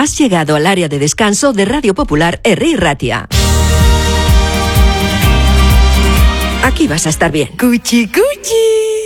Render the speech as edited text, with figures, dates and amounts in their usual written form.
Has llegado al área de descanso de Radio Popular Herri Ratia. Aquí vas a estar bien. ¡Cuchi, cuchi!